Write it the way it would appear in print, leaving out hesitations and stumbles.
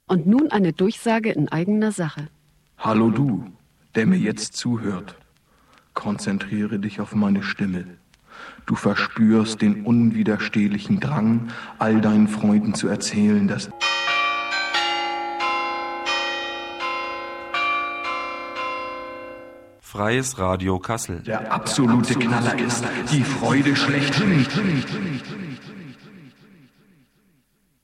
Und nun eine Durchsage in eigener Sache. Hallo du, der mir jetzt zuhört. Konzentriere dich auf meine Stimme. Du verspürst den unwiderstehlichen Drang, all deinen Freunden zu erzählen, dass Freies Radio Kassel. der absolute Knaller ist, die Freude schlechthin.